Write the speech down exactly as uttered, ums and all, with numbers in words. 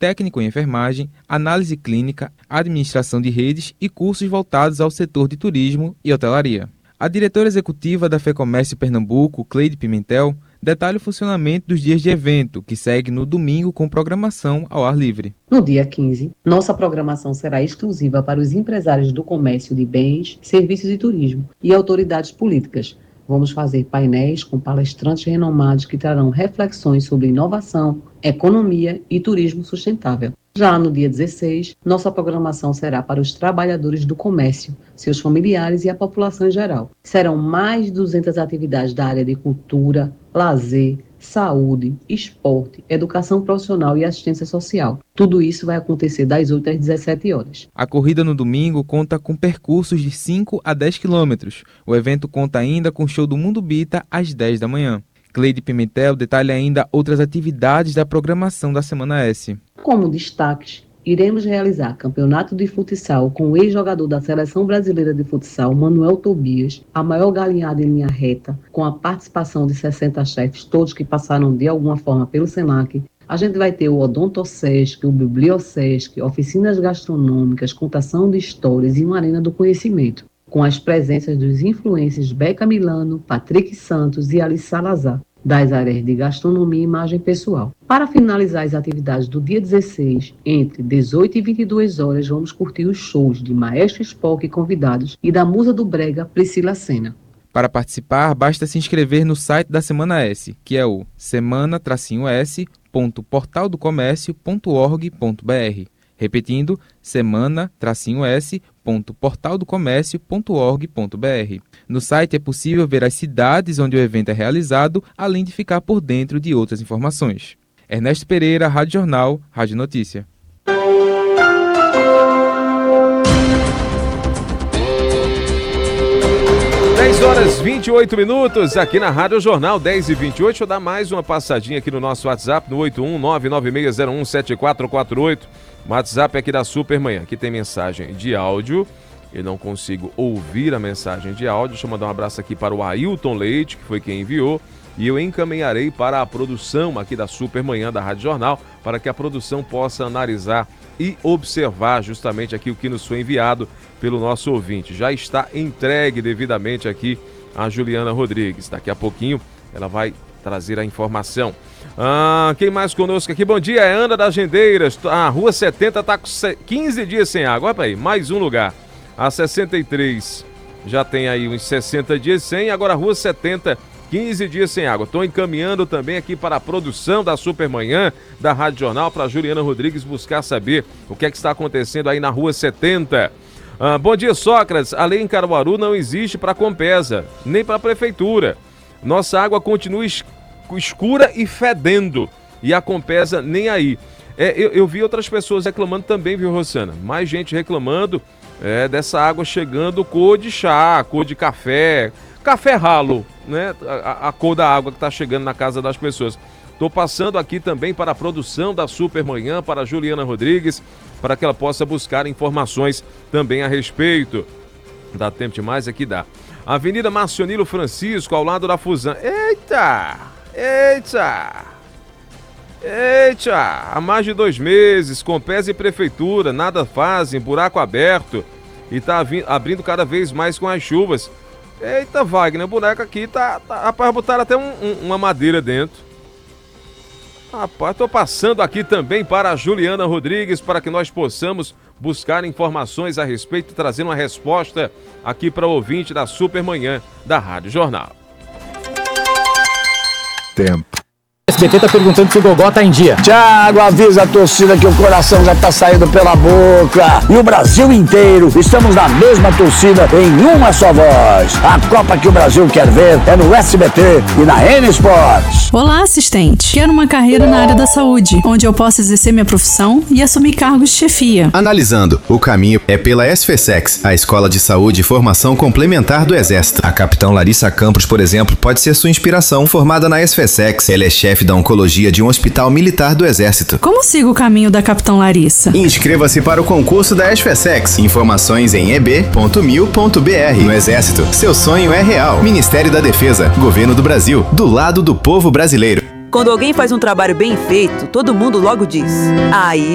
técnico em enfermagem, análise clínica, administração de redes e cursos voltados ao setor de turismo e hotelaria. A diretora executiva da FEComércio Pernambuco, Cleide Pimentel, detalha o funcionamento dos dias de evento, que segue no domingo com programação ao ar livre. No dia quinze, nossa programação será exclusiva para os empresários do comércio de bens, serviços e turismo e autoridades políticas. Vamos fazer painéis com palestrantes renomados que trarão reflexões sobre inovação, economia e turismo sustentável. Já no dia dezesseis, nossa programação será para os trabalhadores do comércio, seus familiares e a população em geral. Serão mais de duzentas atividades da área de cultura, lazer, saúde, esporte, educação profissional e assistência social. Tudo isso vai acontecer das oito às dezessete horas. A corrida no domingo conta com percursos de cinco a dez quilômetros. O evento conta ainda com o show do Mundo Bita às dez da manhã. Cleide Pimentel detalha ainda outras atividades da programação da Semana S. Como destaques, iremos realizar campeonato de futsal com o ex-jogador da Seleção Brasileira de Futsal, Manuel Tobias, a maior galinhada em linha reta, com a participação de sessenta chefes, todos que passaram de alguma forma pelo SENAC. A gente vai ter o Odontosesc, o Bibliosesc, oficinas gastronômicas, contação de histórias e uma arena do conhecimento, com as presenças dos influencers Beca Milano, Patrick Santos e Alice Salazar, das áreas de gastronomia e imagem pessoal. Para finalizar as atividades do dia dezesseis, entre dezoito e vinte e duas horas, vamos curtir os shows de Maestro Spock e convidados e da musa do brega Priscila Senna. Para participar, basta se inscrever no site da Semana S, que é o semana s ponto portal do comércio ponto org ponto br. Repetindo, semana s ponto portal do comércio ponto org ponto br. No site é possível ver as cidades onde o evento é realizado, além de ficar por dentro de outras informações. Ernesto Pereira, Rádio Jornal, Rádio Notícia. dez horas e vinte e oito minutos aqui na Rádio Jornal, dez e vinte e oito. Deixa eu dar mais uma passadinha aqui no nosso WhatsApp, no oito um nove nove seis zero um sete quatro quatro oito. O WhatsApp aqui da Supermanhã. Aqui tem mensagem de áudio. Eu não consigo ouvir a mensagem de áudio. Deixa eu mandar um abraço aqui para o Ailton Leite, que foi quem enviou. E eu encaminharei para a produção aqui da Supermanhã da Rádio Jornal, para que a produção possa analisar e observar justamente aqui o que nos foi enviado pelo nosso ouvinte. Já está entregue devidamente aqui a Juliana Rodrigues. Daqui a pouquinho ela vai trazer a informação. Ah, quem mais conosco aqui? Bom dia, é Ana das Gendeiras. A Rua setenta está com quinze dias sem água. Olha para aí, mais um lugar. A sessenta e três já tem aí uns sessenta dias sem, agora a Rua setenta, quinze dias sem água. Estou encaminhando também aqui para a produção da Supermanhã, da Rádio Jornal, para a Juliana Rodrigues buscar saber o que é que está acontecendo aí na Rua setenta. Ah, bom dia, Sócrates. A lei em Caruaru não existe para a Compesa, nem para a Prefeitura. Nossa água continua es- escura e fedendo, e a Compesa nem aí. É, eu, eu vi outras pessoas reclamando também, viu, Rosana? Mais gente reclamando é, dessa água chegando cor de chá, cor de café, café ralo, né? A, a cor da água que está chegando na casa das pessoas. Estou passando aqui também para a produção da Supermanhã, para a Juliana Rodrigues, para que ela possa buscar informações também a respeito. Dá tempo demais? Aqui dá. Avenida Marcionilo Francisco, ao lado da Fusão. Eita! Eita! Eita! Há mais de dois meses, Compesa e Prefeitura, nada fazem, buraco aberto. E tá abrindo cada vez mais com as chuvas. Eita, Wagner, o buraco aqui tá... tá rapaz, botaram até um, um, uma madeira dentro. Rapaz, tô passando aqui também para a Juliana Rodrigues, para que nós possamos buscar informações a respeito e trazer uma resposta aqui para o ouvinte da Supermanhã da Rádio Jornal. Tempo. O S B T tá perguntando se o Gogó tá em dia. Thiago, avisa a torcida que o coração já tá saindo pela boca. E o Brasil inteiro, estamos na mesma torcida em uma só voz. A Copa que o Brasil quer ver é no S B T e na N Sports. Olá, assistente. Quero uma carreira na área da saúde, onde eu possa exercer minha profissão e assumir cargos de chefia. Analisando, o caminho é pela SFSEX, a Escola de Saúde e Formação Complementar do Exército. A capitão Larissa Campos, por exemplo, pode ser sua inspiração. Formada na SFSEX, ela é chefe da Oncologia de um hospital militar do Exército. Como sigo o caminho da capitão Larissa? Inscreva-se para o concurso da SFSEX. Informações em e b ponto mil ponto b r. No Exército, seu sonho é real. Ministério da Defesa, Governo do Brasil, do lado do povo brasileiro. Quando alguém faz um trabalho bem feito, todo mundo logo diz: aí